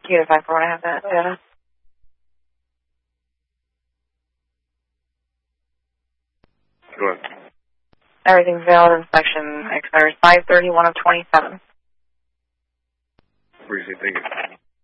Unify for when I have that data. Go ahead. Everything's valid. Inspection expires 5/31 of 27. Appreciate it. Thank you.